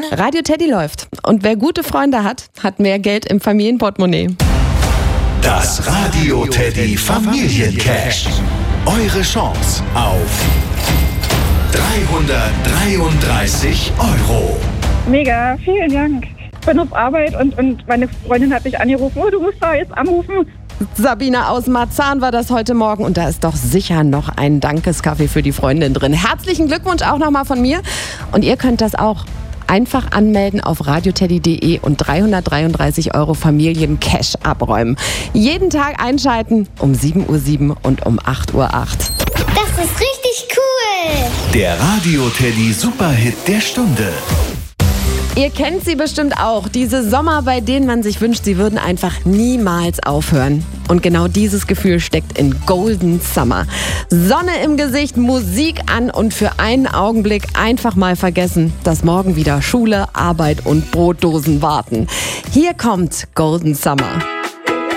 Radio Teddy läuft. Und wer gute Freunde hat, hat mehr Geld im Familienportemonnaie. Das Radio Teddy Familiencash. Eure Chance auf 333 €. Mega, vielen Dank. Ich bin auf Arbeit und meine Freundin hat mich angerufen. Oh, du musst da jetzt anrufen. Sabine aus Marzahn war das heute Morgen und da ist doch sicher noch ein Dankeskaffee für die Freundin drin. Herzlichen Glückwunsch auch nochmal von mir und ihr könnt das auch einfach anmelden auf radioteddy.de und 333 € Familiencash abräumen. Jeden Tag einschalten um 7:07 Uhr und um 8:08 Uhr. Das ist richtig cool. Der Radio Teddy Superhit der Stunde. Ihr kennt sie bestimmt auch, diese Sommer, bei denen man sich wünscht, sie würden einfach niemals aufhören. Und genau dieses Gefühl steckt in Golden Summer. Sonne im Gesicht, Musik an und für einen Augenblick einfach mal vergessen, dass morgen wieder Schule, Arbeit und Brotdosen warten. Hier kommt Golden Summer.